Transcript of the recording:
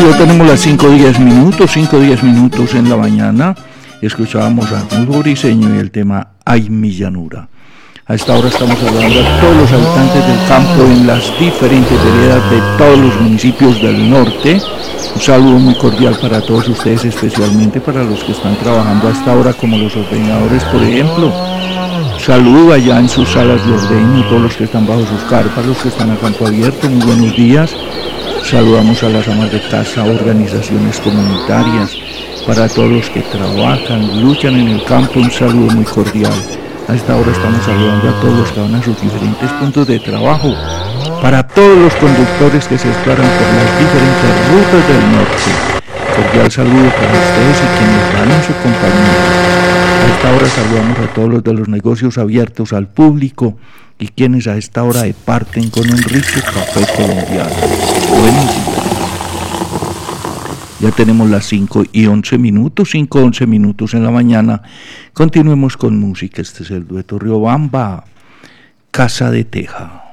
ya tenemos las 5:10 minutos en la mañana. Escuchábamos a Arnulfo Briceño y el tema Ay mi llanura. A esta hora estamos hablando a todos los habitantes del campo en las diferentes veredas de todos los municipios del norte. Un saludo muy cordial para todos ustedes, especialmente para los que están trabajando a esta hora como los ordeñadores, por ejemplo. Saludo allá en sus salas de ordeño, todos los que están bajo sus carpas, los que están a campo abierto, muy buenos días. Saludamos a las amas de casa, organizaciones comunitarias, para todos los que trabajan, luchan en el campo, un saludo muy cordial. A esta hora estamos saludando a todos los que van a sus diferentes puntos de trabajo, para todos los conductores que se desplazan por las diferentes rutas del norte. Cordial saludo para ustedes y quienes van en su compañía. A esta hora saludamos a todos los de los negocios abiertos al público y quienes a esta hora departen con un rico café colombiano. Buenos días. Ya tenemos las 5:11 minutos en la mañana. Continuemos con música. Este es el dueto Riobamba, Casa de Teja.